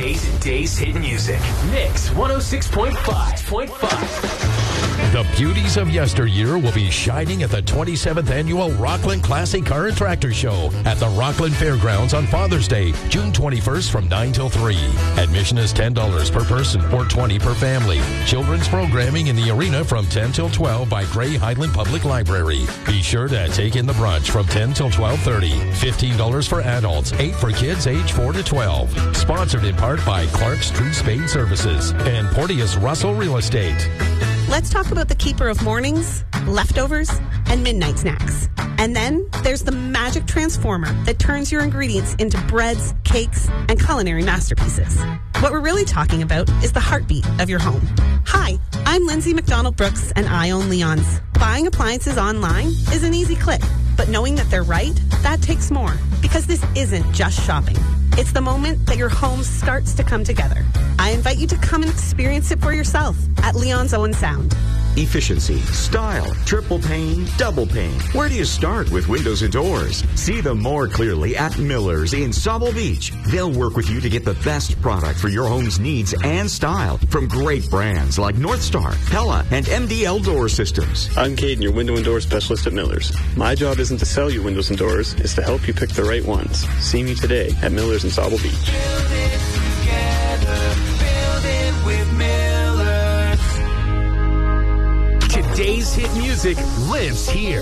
Today's hit music. Mix 106.5. The beauties of yesteryear will be shining at the 27th Annual Rockland Classic Car and Tractor Show at the Rockland Fairgrounds on Father's Day, June 21st from 9 till 3. Admission is $10 per person or $20 per family. Children's programming in the arena from 10 till 12 by Gray Highland Public Library. Be sure to take in the brunch from 10 till 12:30. $15 for adults, $8 for kids age 4 to 12. Sponsored in part by Clark's Tree Spade Services and Porteous Russell Real Estate. Let's talk about the keeper of mornings, leftovers, and midnight snacks. And then there's the magic transformer that turns your ingredients into breads, cakes, and culinary masterpieces. What we're really talking about is the heartbeat of your home. Hi, I'm Lindsay McDonald Brooks, and I own Leon's. Buying appliances online is an easy click, but knowing that they're right, that takes more. Because this isn't just shopping. It's the moment that your home starts to come together. I invite you to come and experience it for yourself at Leon's Owen Sound. Efficiency, style, triple pane, double pane. Where do you start with windows and doors? See them more clearly at Miller's in Sauble Beach. They'll work with you to get the best product for your home's needs and style from great brands like Northstar, Pella, and MDL Door Systems. I'm Caden, your window and door specialist at Miller's. My job isn't to sell you windows and doors, it's to help you pick the right ones. See me today at Miller's in Sauble Beach. Build it together. Build it with Miller. Today's hit music lives here.